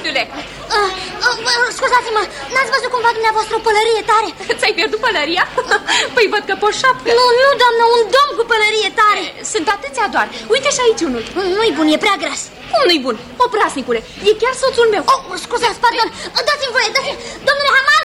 Fiule! Scuzați-mă, n-ați văzut cumva dumneavoastră o pălărie tare? Ți-ai pierdut pălăria? Păi văd că pe o șapcă. Nu, doamnă, un domn cu pălărie tare. Sunt atâția doar. Uite și aici unul. Nu-i bun, e prea gras. Cum nu-i bun? Oprasnicule, e chiar soțul meu. Scuzați, pardon, dați-mi voie, dați-mi. Domnule Hamal,